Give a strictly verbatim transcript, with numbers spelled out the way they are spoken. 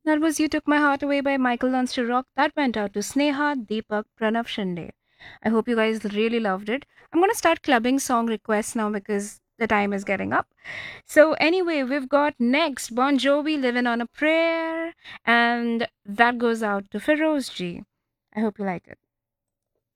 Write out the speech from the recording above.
That was You Took My Heart Away by Michael Learns to Rock. That went out to Sneha, Deepak, Pranav Shinde. I hope you guys really loved it. I'm going to start clubbing song requests now because the time is getting up. So, anyway, we've got next Bon Jovi Living on a Prayer, and that goes out to Feroz G. I hope you like it.